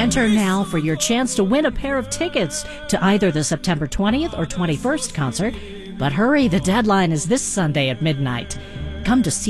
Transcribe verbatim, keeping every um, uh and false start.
Enter now for your chance to win a pair of tickets to either the September twentieth or twenty-first concert. But hurry, the deadline is this Sunday at midnight. Come to see